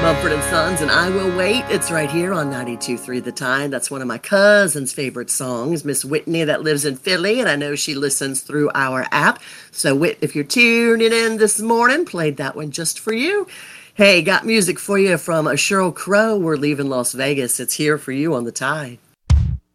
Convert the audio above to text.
Mumford and Sons and I Will Wait. It's right here on 92.3 The Time. That's one of my cousin's favorite songs, Miss Whitney, that lives in Philly, and I know she listens through our app. So, Whit, if you're tuning in this morning, played that one just for you. Hey, got music for you from Sheryl Crow. We're leaving Las Vegas. It's here for you on The Tide.